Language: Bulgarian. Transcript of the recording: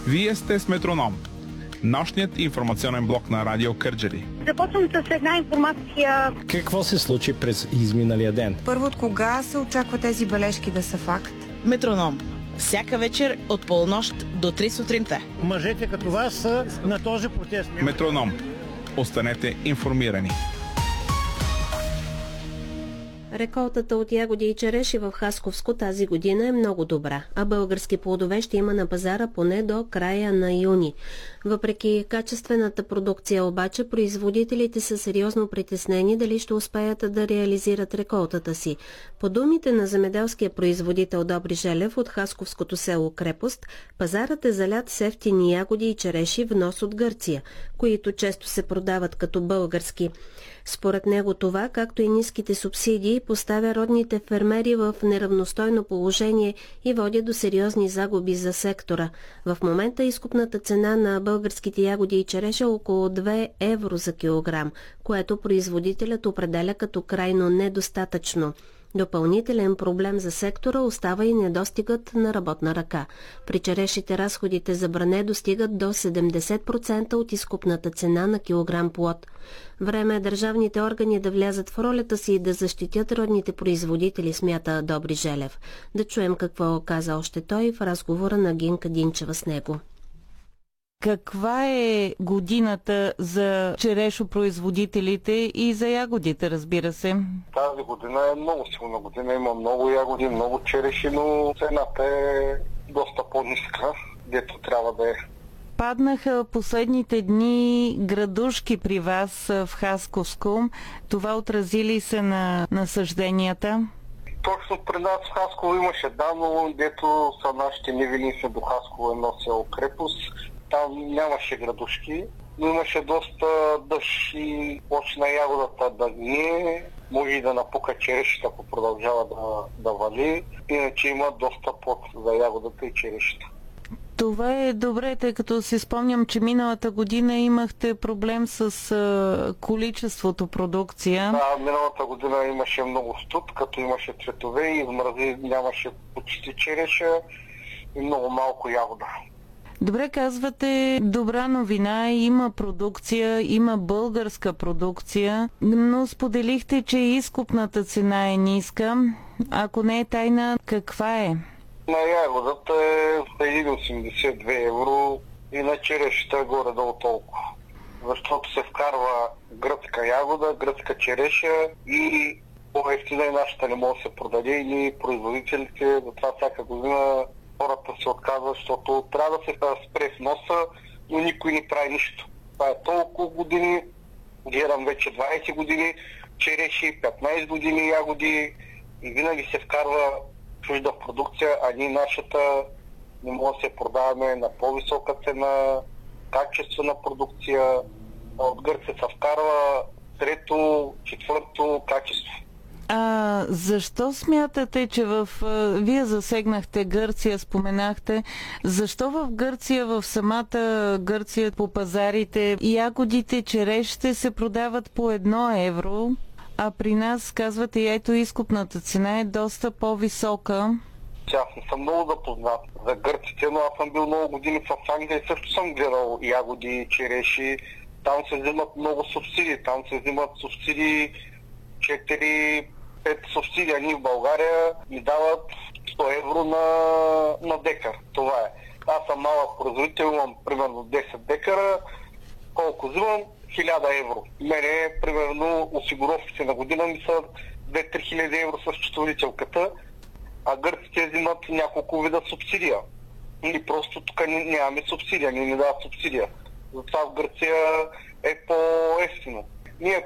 Вие сте с Метроном, нощният информационен блок на Радио Кърджали. Започвам с една информация. Какво се случи през изминалия ден? Първо, от кога се очаква тези бележки да са факт? Метроном. Всяка вечер от полунощ до 3 сутринта. Мъжете като вас са на този протест. Метроном. Останете информирани. Реколтата от ягоди и череши в Хасковско тази година е много добра, а български плодове ще има на пазара поне до края на юни. Въпреки качествената продукция обаче, производителите са сериозно притеснени дали ще успеят да реализират реколтата си. По думите на земеделския производител Добри Желев от Хасковското село Крепост, пазарът е залят с евтини ягоди и череши внос от Гърция, които често се продават като български. Според него това, както и ниските субсидии, поставя родните фермери в неравностойно положение и води до сериозни загуби за сектора. В момента изкупната цена на българските ягоди и череши е около 2 евро за килограм, което производителят определя като крайно недостатъчно. Допълнителен проблем за сектора остава и недостигът на работна ръка. При черешите разходите за бране достигат до 70% от изкупната цена на килограм плод. Време е държавните органи да влязат в ролята си и да защитят родните производители, смята Добри Желев. Да чуем какво каза още той в разговора на Гинка Динчева с него. Каква е годината за черешопроизводителите и за ягодите, разбира се? Тази година е много силна година. Има много ягоди, много череши, но цената е доста по-ниска, дето трябва да е. Паднаха последните дни градушки при вас в Хасковско. Това отрази ли се на насъжденията? Точно при нас в Хасково имаше но дето са нашите невелинци до Хасково, едно село Крепост. Там нямаше градушки, но имаше доста дъжд и почна ягодата да гние, може и да напука черешите, ако продължава да вали. Иначе има доста пот за ягодата и черешите. Това е добре, тъй като си спомням, че миналата година имахте проблем с количеството продукция. Да, миналата година имаше много студ, като имаше цветове и измрази, нямаше почти череша и много малко ягода. Добре, казвате, добра новина, има продукция, има българска продукция, но споделихте, че изкупната цена е ниска. Ако не е тайна, каква е? На ягодата е 1,82 евро и на черешата горе-долу толкова. Защото се вкарва гръцка ягода, гръцка череша и по-евтина и нашата не може да се продаде и ние производителите, затова всяка година хората се отказват, защото трябва да се спре в носа, но никой не прави нищо. Това е толкова години, гледам вече 20 години, череши, 15 години ягоди и винаги се вкарва чужда продукция, а ние нашата не може да се продаваме на по-висока цена, качествена продукция. От Гърция се вкарва трето, четвърто качество. А защо смятате, че вие засегнахте Гърция, споменахте, защо в Гърция, в самата Гърция по пазарите ягодите, черешите се продават по 1 евро, а при нас, казвате, ето изкупната цена е доста по-висока? Аз не съм много запознат за гърците, но аз съм бил много години в Англия и също съм гледал ягоди, череши. Там се взимат много субсидии, там се взимат субсидии 4-5 субсидии, а ние в България ни дават 100 евро на декар. Това е. Аз съм малък производител, имам примерно 10 декара. Колко взимам? 1000 евро. Мене, примерно, осигуровките на година ми са 2-3 хиляди евро с счетоводителката, а гърците взимат няколко вида субсидия. Или просто тук нямаме субсидия, не дават субсидия. Затова в Гърция е по-ефтино. Ние